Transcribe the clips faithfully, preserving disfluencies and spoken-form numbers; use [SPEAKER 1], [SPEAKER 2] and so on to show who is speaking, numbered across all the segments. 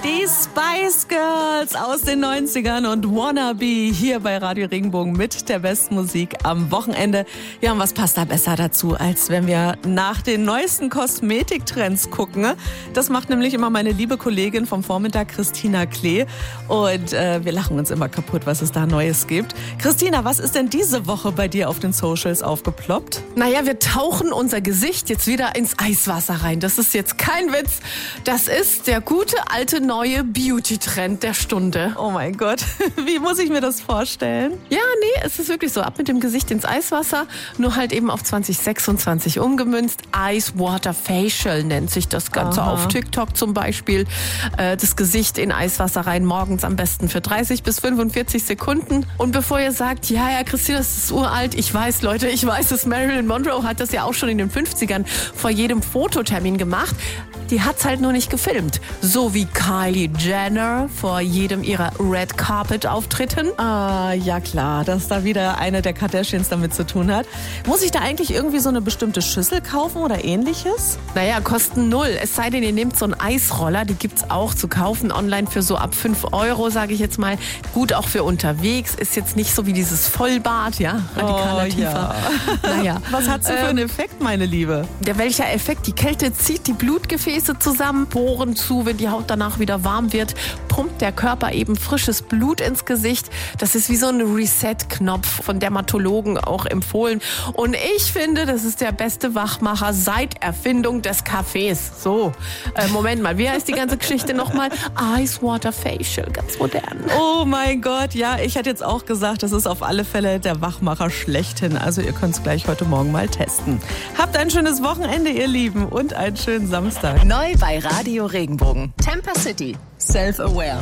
[SPEAKER 1] Die Spice Girls aus den neunzigern und Wannabe hier bei Radio Regenbogen mit der besten Musik am Wochenende. Ja, und was passt da besser dazu, als wenn wir nach den neuesten Kosmetiktrends gucken? Das macht nämlich immer meine liebe Kollegin vom Vormittag, Christina Klee. Und äh, wir lachen uns immer kaputt, was es da Neues gibt. Christina, was ist denn diese Woche bei dir auf den Socials aufgeploppt?
[SPEAKER 2] Naja, wir tauchen unser Gesicht jetzt wieder ins Eiswasser rein. Das ist jetzt kein Witz. Das ist der gute, alte, neue Beauty-Trend der Stunde.
[SPEAKER 1] Oh mein Gott, wie muss ich mir das vorstellen?
[SPEAKER 2] Ja, nee, es ist wirklich so. Ab mit dem Gesicht ins Eiswasser, nur halt eben auf zwanzig sechsundzwanzig umgemünzt. Ice Water Facial nennt sich das Ganze.
[SPEAKER 1] Aha.
[SPEAKER 2] Auf TikTok zum Beispiel. Äh, das Gesicht in Eiswasser rein, morgens am besten für dreißig bis fünfundvierzig Sekunden. Und bevor ihr sagt, ja, ja, Christina, das ist uralt. Ich weiß, Leute, ich weiß es. Marilyn Monroe hat das ja auch schon in den fünfzigern vor jedem Fototermin gemacht. Die hat's halt nur nicht gefilmt. So wie Kylie Jenner vor jedem ihrer Red Carpet Auftritten.
[SPEAKER 1] Ah, ja klar, dass da wieder eine der Kardashians damit zu tun hat. Muss ich da eigentlich irgendwie so eine bestimmte Schüssel kaufen oder ähnliches?
[SPEAKER 2] Naja, kosten null. Es sei denn, ihr nehmt so einen Eisroller, die gibt's auch zu kaufen online für so ab fünf Euro, sage ich jetzt mal. Gut auch für unterwegs, ist jetzt nicht so wie dieses Vollbad, ja, radikaler
[SPEAKER 1] Oh,
[SPEAKER 2] tiefer.
[SPEAKER 1] ja.
[SPEAKER 2] Naja.
[SPEAKER 1] Was hat's denn für einen
[SPEAKER 2] Ähm,
[SPEAKER 1] Effekt, meine Liebe?
[SPEAKER 2] Ja, welcher Effekt? Die Kälte zieht die Blutgefäße zusammen, Poren zu, wenn die Haut danach wieder warm wird, pumpt der Körper eben frisches Blut ins Gesicht. Das ist wie so ein Reset-Knopf, von Dermatologen auch empfohlen. Und ich finde, das ist der beste Wachmacher seit Erfindung des Kaffees. So, äh, Moment mal, wie heißt die ganze Geschichte nochmal? Ice Water Facial, ganz modern.
[SPEAKER 1] Oh mein Gott, ja, ich hätte jetzt auch gesagt, das ist auf alle Fälle der Wachmacher schlechthin. Also ihr könnt es gleich heute Morgen mal testen. Habt ein schönes Wochenende, ihr Lieben, und einen schönen Samstag.
[SPEAKER 3] Neu bei Radio Regenbogen. Temper City. Self-Aware.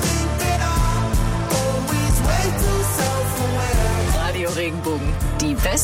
[SPEAKER 3] Radio Regenbogen. Die beste